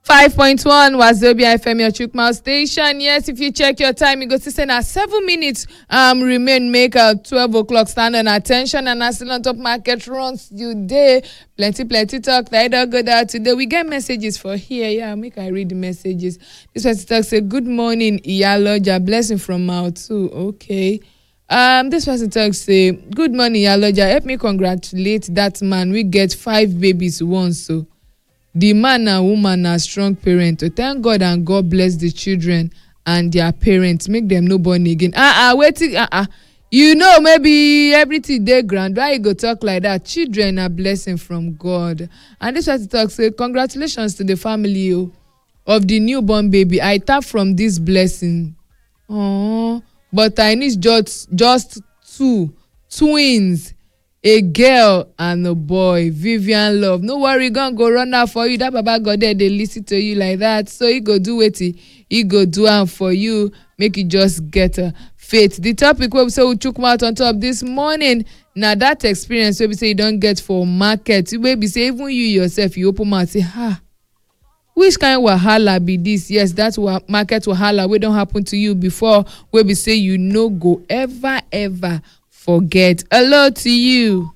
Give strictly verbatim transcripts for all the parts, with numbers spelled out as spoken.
five point one Wazobia F M, your Chukma station. Yes, if you check your time, you go to say now seven minutes um remain, make uh, twelve o'clock stand on attention. And as on top market runs today, plenty, plenty talk. I don't go there today. We get messages for here. Yeah, make I read the messages. This person talk say, good morning, Iyaloja, blessing from Mount too. Okay. Um, this person talks say, good morning, Iyaloja. Help me congratulate that man. We get five babies once, so. The man and woman are strong parents. To thank God and God bless the children and their parents. Make them no born again. Ah, ah, waiting. Ah, ah. You know, maybe everything they grand. Why you go talk like that? Children are blessing from God. And this was to talk say, congratulations to the family oh, of the newborn baby. I tap from this blessing. Oh, but I need just just two twins. A girl and a boy, Vivian Love. No worry, gonna go run out for you. That Baba God there, they listen to you like that. So he go do it. He go do am for you. Make you just get a faith. The topic where we say we took out on top this morning. Now that experience where we say you don't get for market. Where we say even you yourself, you open mouth say, ha. Which kind of wahala be this? Yes, that's what market wahala. We don't happen to you before. Where we say you no go ever ever. Forget. Hello to you.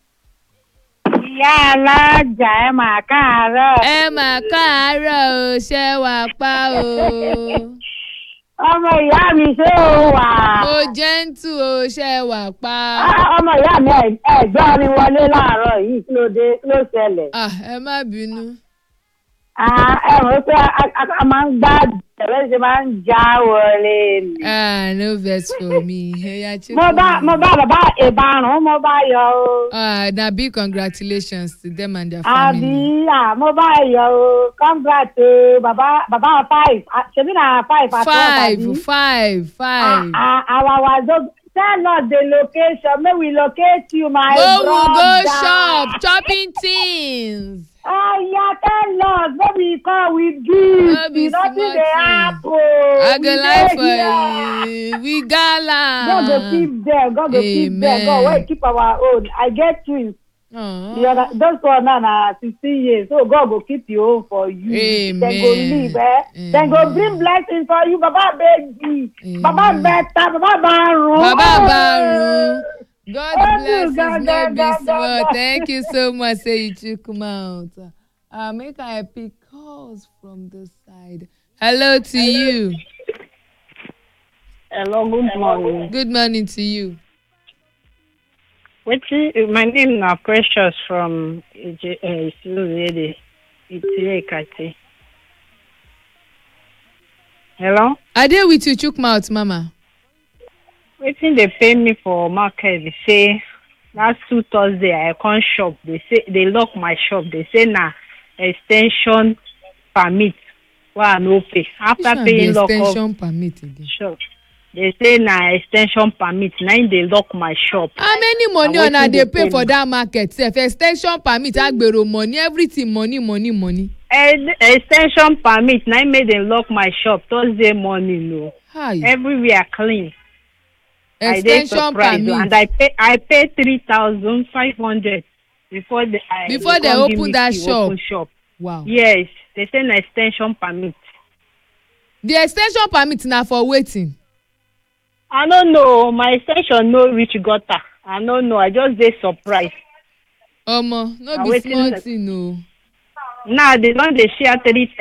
Ìyá alájà ẹ mà káàárọ̀. Ẹ mà káàárọ̀ o, ṣé wà pa o. Ọmọ ìyá mi ṣé o wà? Mo gentle o, ṣé wà pa. Ọmọ ìyá mi ẹ̀gbọ́n mi wọlé láàárọ̀ yìí kí ló dé kí ló ṣẹlẹ̀? Ah, ẹ má bínú. Ẹ mọ̀ pé a máa ń gbá ẹ̀rọ ṣe máa ń já wọlé ni. Ah, no vex for me. Mo bá mo bá bàbá ìbárùn mo bá yọ o. Ah, na big congratulations to them and their family. Àbí à mo bá yọ o, congrats o, bàbá bàbá five, ṣebí na five àti Five, five, five. Our was tell us the location, may we locate you, my Oh, brother. we'll go shop, shopping things. Oh, yeah, tell us, what we call with gifts. No be Nothing small dey thing. happen. I go We lie dey for here. you. We gala. God go keep them, God go keep them. God Amen. will keep our own. I get twins. Aw. The other, those one now na sixteen years, so God go keep your own for you. Amen. Then go live, eh? Then go bring blessings for you, Baba baby. Amen. Baba better, Baba baru. Baba Baru. God Oh, bless God, us, no God, be God, small. God. Thank you so much. Say you check come out. Uh, make I pick calls from the side. Hello to you. Hello, good morning. Good morning to you. Wait, my name is Precious from Isilede. It's Hello? I deal with you, chook mouth, mama. Waiting they pay me for market. They say last two Thursday I come shop. They say they lock my shop. They say nah extension permit. Why I no pay after Which paying one lock be up extension permit again? shop. They say nah extension permit. Now they lock my shop. How many money And una wetin dey dey pay pay for me? that market sef? Extension permit, agbero money, everything money, money, money. Ed- extension permit. Now made them lock my shop Thursday morning. No, Hi. everywhere clean. I dey Extension surprised permit. and I pay I pay three thousand five hundred before the I Before they come give open me that key, shop. Open shop. Wow. Yes, they say an extension permit. The extension permit na for waiting. I don't know. My extension no reach gutter. I don't know. I just dey surprised. Omo, no Na be wetin small the- thing o. Now they don dey share three